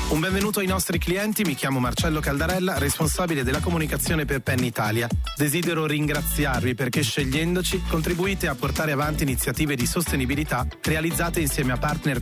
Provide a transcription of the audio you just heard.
Un benvenuto ai nostri clienti, mi chiamo Marcello Caldarella, responsabile della comunicazione per Penn Italia. Desidero ringraziarvi perché scegliendoci contribuite a portare avanti iniziative di sostenibilità realizzate insieme a partner